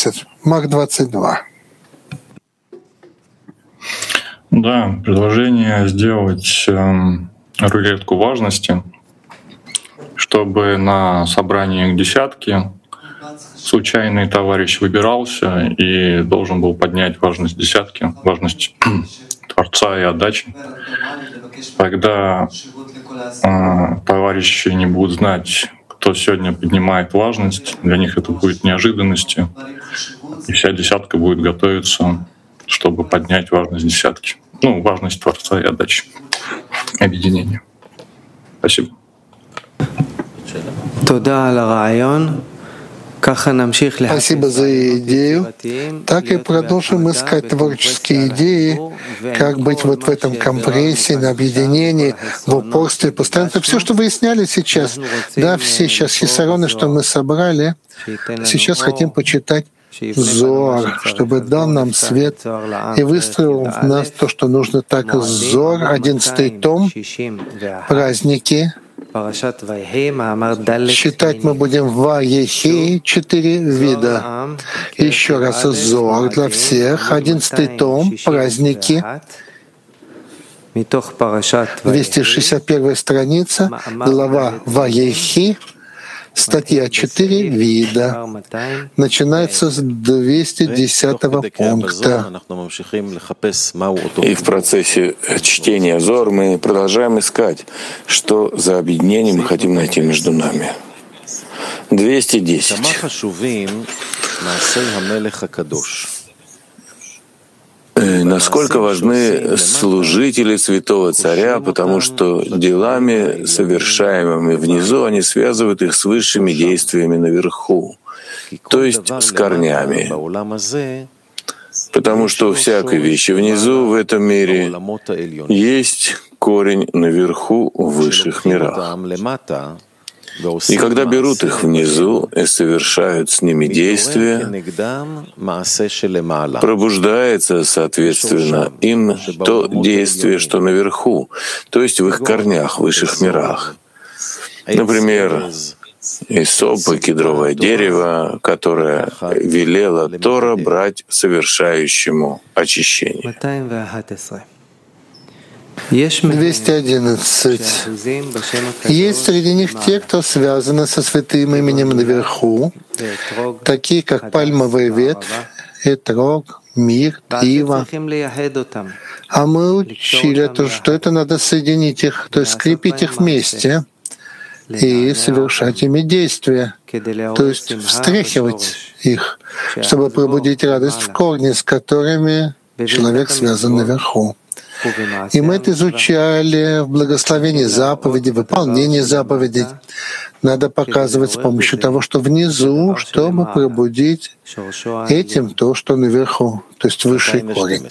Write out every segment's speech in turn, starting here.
20. Мах 22. Да, предложение сделать рулетку важности, чтобы на собрании к десятке случайный товарищ выбирался и должен был поднять важность десятки, важность Творца и отдачи. Тогда товарищи не будут знать, кто сегодня поднимает важность, для них это будет неожиданностью, и вся десятка будет готовиться, чтобы поднять важность десятки. Ну, важность Творца и отдачи, объединения. Спасибо. Спасибо за идею. Так и продолжим искать творческие идеи, как быть вот в этом компрессе, на объединении, в упорстве, постоянно. Это все, что выясняли сейчас. Да, все сейчас хисароны, что мы собрали. Сейчас хотим почитать Зоар, чтобы дал нам свет и выстроил в нас то, что нужно. Так, Зоар, 11 том, праздники. Считать мы будем Ваехи 4 вида. Еще раз Зоар для всех, 11 том, праздники. 261 страница, глава Ваехи, статья 4 вида. Начинается с 210 пункта. И в процессе чтения Зоар мы продолжаем искать, что за объединение мы хотим найти между нами. 210. Насколько важны служители святого царя, потому что делами, совершаемыми внизу, они связывают их с высшими действиями наверху, то есть с корнями. Потому что у всякой вещи внизу в этом мире есть корень наверху в высших мирах. И когда берут их внизу и совершают с ними действия, пробуждается, соответственно, им то действие, что наверху, то есть в их корнях, в высших мирах. Например, исоп, кедровое дерево, которое велела Тора брать совершающему очищение. 211. Есть среди них те, кто связаны со святым именем наверху, такие как пальмовая ветвь, этрог, мир, ива. А мы учили, что это надо соединить их, то есть скрепить их вместе и совершать ими действия, то есть встряхивать их, чтобы пробудить радость в корне, с которыми человек связан наверху. И мы это изучали в благословении заповедей, выполнении заповедей. Надо показывать с помощью того, что внизу, чтобы пробудить этим то, что наверху, то есть высший корень.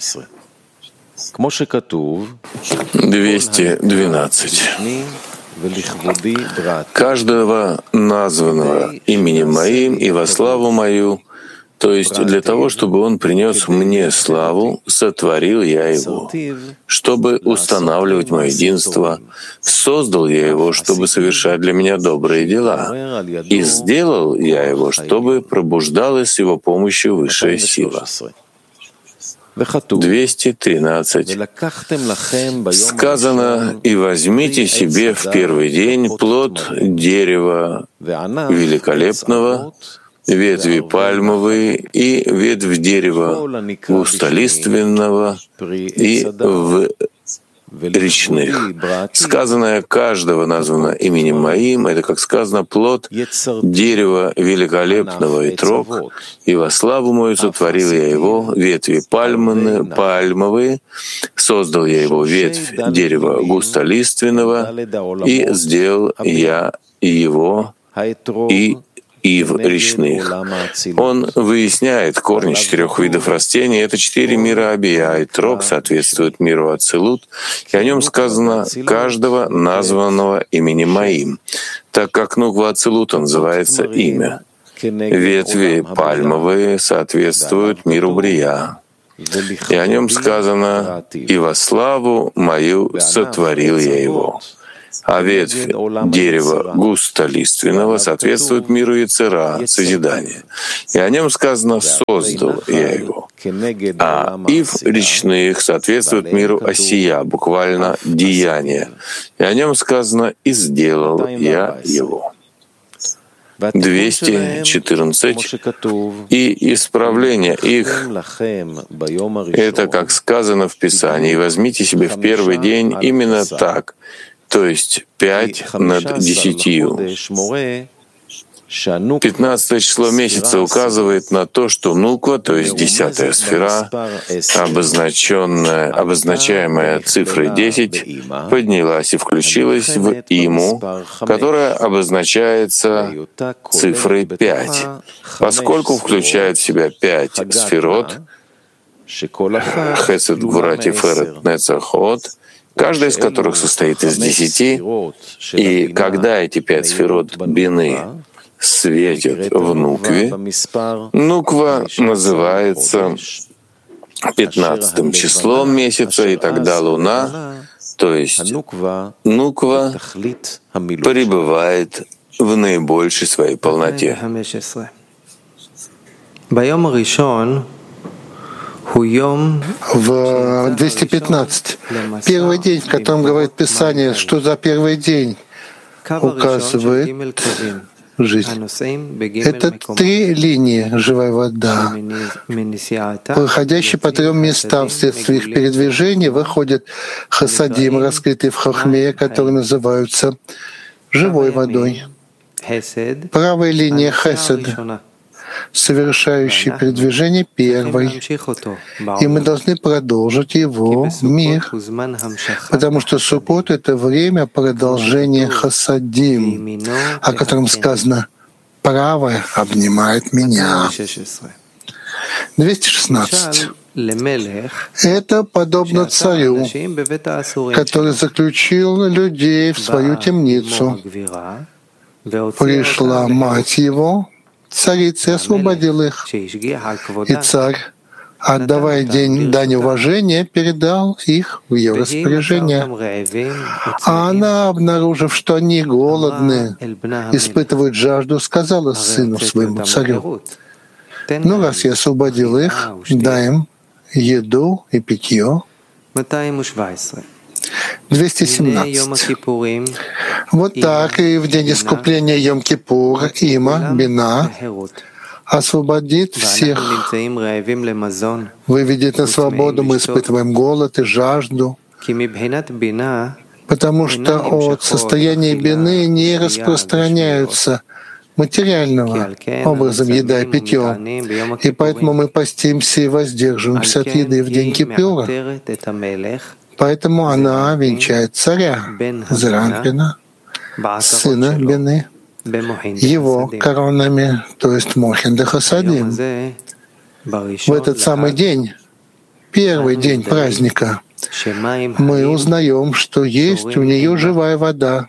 212. Каждого названного именем моим и во славу мою, то есть для того, чтобы он принес мне славу, сотворил я его, чтобы устанавливать мое единство, создал я его, чтобы совершать для меня добрые дела, и сделал я его, чтобы пробуждалась с его помощью высшая сила. 213. Сказано: «И возьмите себе в первый день плод дерева великолепного, ветви пальмовые и ветвь дерева густолиственного и в речных». Сказанное каждого названо именем моим, это, как сказано, плод дерева великолепного и трог, и во славу мою сотворил я его, ветви пальмовые, создал я его, ветвь дерева густолиственного, и сделал я его и в речных. Он выясняет корни 4 видов растений. Это 4 мира Абия, и трог соответствует миру Ацилут, и о нем сказано каждого названного именем моим, так как Нуква Ацилута называется имя. Ветви пальмовые соответствуют миру Брия, и о нем сказано: «И во славу мою сотворил я его». а ветвь дерева густолиственного соответствует миру Йецер-Ара, созидания. И о нем сказано «создал я его». А ив речных соответствует миру Осия, буквально «деяние». И о нем сказано «и сделал я его». 214. И исправление их — это, как сказано в Писании, возьмите себе в первый день именно так, то есть 5 над 10. 15 число месяца указывает на то, что нуква, то есть 10-я сфера, обозначаемая цифрой 10, поднялась и включилась в иму, которая обозначается цифрой 5, поскольку включает в себя 5 сферот, Хесед, Гвура, Тиферет, Нецах, Ход, каждая из которых состоит из 10, и когда эти 5 сферот бины светит в нукве, нуква называется 15-м числом месяца, и тогда луна, то есть нуква, пребывает в наибольшей своей полноте. В 215. Первый день, в котором говорит Писание, что за первый день указывает жизнь. Это 3 линии живая вода, проходящие по 3 местам вследствие их передвижения, выходят хасадим, раскрытые в хохме, которые называются живой водой. Правая линия хесед, совершающий передвижение первой, и мы должны продолжить его мир, потому что Суккот — это время продолжения хасадим, о котором сказано «правая обнимает меня». 216. Это подобно царю, который заключил людей в свою темницу. Пришла мать его, царица, и освободил их. И царь, отдавая дань уважения, передал их в ее распоряжение. А она, обнаружив, что они голодны, испытывают жажду, сказала сыну своему царю: «Ну, раз я освободил их, дай им еду и питье». 217. Вот так и в день искупления Йом-Кипур Има, Бина, освободит всех, выведет на свободу, мы испытываем голод и жажду, потому что от состояния бины не распространяются материального образом еда и питье, и поэтому мы постимся и воздерживаемся от еды в день Кипура. Поэтому она венчает царя Зеранпина, сына Бины, его коронами, то есть Мохин де Хасадим. В этот самый день, первый день праздника, мы узнаем, что есть у нее живая вода.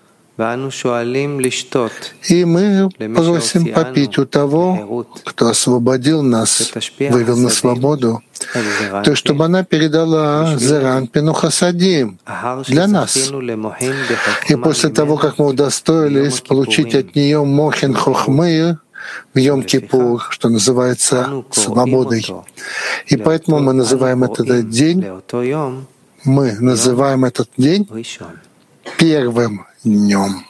И мы просим попить у того, кто освободил нас, вывел на свободу, то есть чтобы она передала Зеранпину Хасадим для нас. И после того, как мы удостоились получить от нее Мохин Хохмы в Йом-Кипур, что называется свободой. И поэтому мы называем этот день первым днем.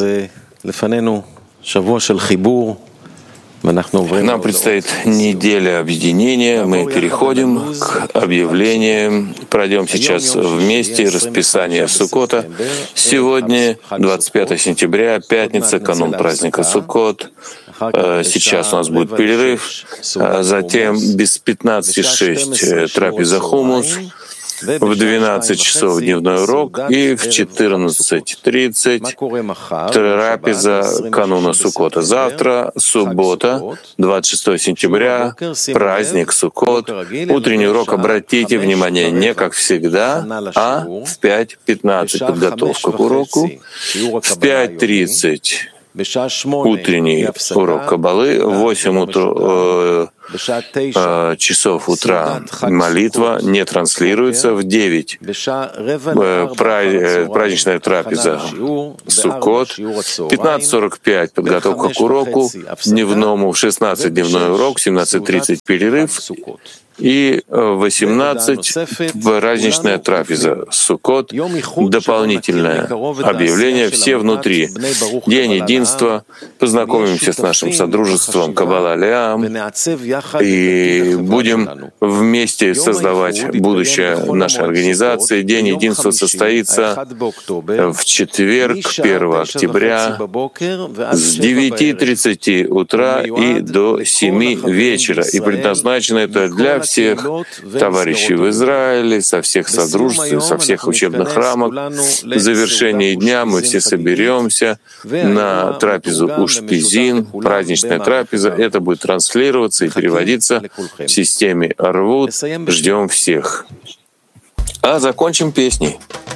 Нам предстоит неделя объединения. Мы переходим к объявлениям. Пройдем сейчас вместе расписание Суккота. Сегодня 25 сентября, пятница, канун праздника Суккот. Сейчас у нас будет перерыв. Затем без 15:06 трапеза хумус. В 12 часов дневной урок и в 14:30 трапеза кануна Суккота. Завтра, суббота, 26 сентября, праздник Суккот. Утренний урок, обратите внимание, не как всегда, а в 5:15 подготовка к уроку, в 5:30 утренний урок Каббалы, в 8 утра часов утра молитва не транслируется, в 9 праздничная трапеза Суккот, 15:45 подготовка к уроку дневному, в 16 дневной урок, 17:30 перерыв, и 18 праздничная трапеза Суккот, дополнительное объявление, все внутри. День единства, познакомимся с нашим содружеством Каббала Леам и будем вместе создавать будущее нашей организации. День единства состоится в четверг, 1 октября, с 9:30 утра и до 7 вечера. И предназначено это для всех товарищей в Израиле, со всех содружеств, со всех учебных рамок. В завершении дня мы все соберемся на трапезу Ушпизин, праздничная трапеза. Это будет транслироваться и переводиться в системе Арвут. Ждем всех. А закончим песней.